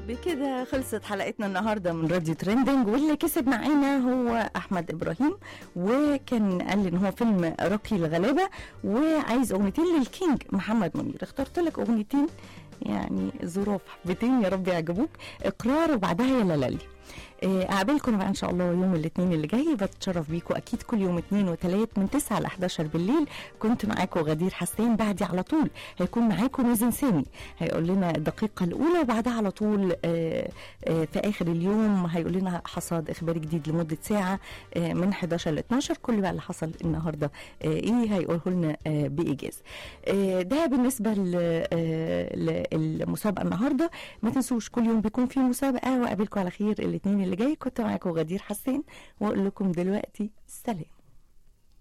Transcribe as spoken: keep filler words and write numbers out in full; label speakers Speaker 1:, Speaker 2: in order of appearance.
Speaker 1: بكده خلصت حلقتنا النهارده من راديو ترندنج، واللي كسب معانا هو احمد ابراهيم، وكان قال لي ان هو فيلم راقي الغلابه وعايز اغنيتين للكينج محمد منير. اخترت لك اغنيتين يعني ظروف حبتين، يا رب يعجبوك، اقرار وبعدها يا لالي. اقابلكم بقى ان شاء الله يوم الاثنين اللي جاي، بتشرف بيكم اكيد كل يوم اثنين وثلاث من تسعة ل احداشر بالليل. كنت معاكم غدير حسان، بعدي على طول هيكون معاكم مازن سامي هيقول لنا الدقيقه الاولى، وبعدها على طول آآ آآ في اخر اليوم هيقول لنا حصاد اخباري جديد لمده ساعه من احداشر ل اتناشر. كل بقى اللي حصل النهارده ايه هيقوله لنا بايجاز. ده بالنسبه للمسابقه النهارده. ما تنسوش كل يوم بيكون في مسابقه، واقابلكم على خير الاثنين اللي جاي. كنت معاكم غدير حسان، واقول لكم دلوقتي سلام.